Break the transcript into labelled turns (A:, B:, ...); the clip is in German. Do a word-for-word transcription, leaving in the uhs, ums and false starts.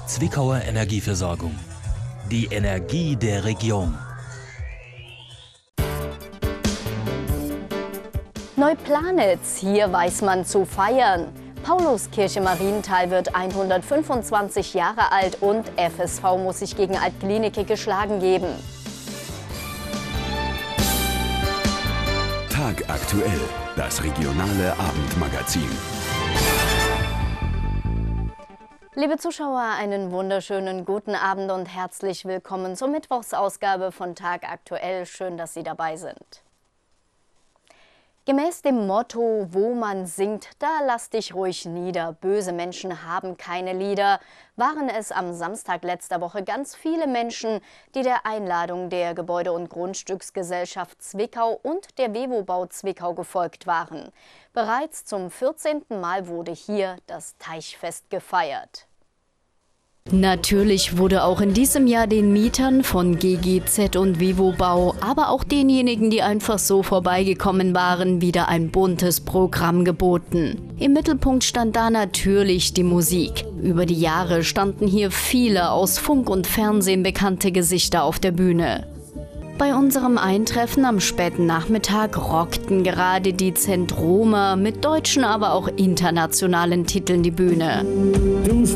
A: Zwickauer Energieversorgung. Die Energie der Region.
B: Neuplanitz, hier weiß man zu feiern. Pauluskirche Marienthal wird hundertfünfundzwanzig Jahre alt und F S V muss sich gegen Altklinike geschlagen geben.
C: Tagaktuell, das regionale Abendmagazin.
B: Liebe Zuschauer, einen wunderschönen guten Abend und herzlich willkommen zur Mittwochsausgabe von Tagaktuell. Schön, dass Sie dabei sind. Gemäß dem Motto, wo man singt, da lass dich ruhig nieder. Böse Menschen haben keine Lieder, waren es am Samstag letzter Woche ganz viele Menschen, die der Einladung der Gebäude- und Grundstücksgesellschaft Zwickau und der WewoBau Zwickau gefolgt waren. Bereits zum vierzehnten Mal wurde hier das Teichfest gefeiert.
D: Natürlich wurde auch in diesem Jahr den Mietern von G G Z und WewoBau, aber auch denjenigen, die einfach so vorbeigekommen waren, wieder ein buntes Programm geboten. Im Mittelpunkt stand da natürlich die Musik. Über die Jahre standen hier viele aus Funk und Fernsehen bekannte Gesichter auf der Bühne. Bei unserem Eintreffen am späten Nachmittag rockten gerade die Zentromer mit deutschen, aber auch internationalen Titeln die Bühne.
E: Jungs,